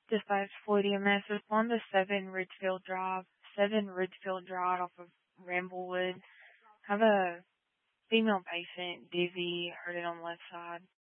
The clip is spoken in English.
Dispatch Floyd EMS, respond to 7 Ridgefield Drive off of Ramblewood. Have a female patient, dizzy, hurting on the left side.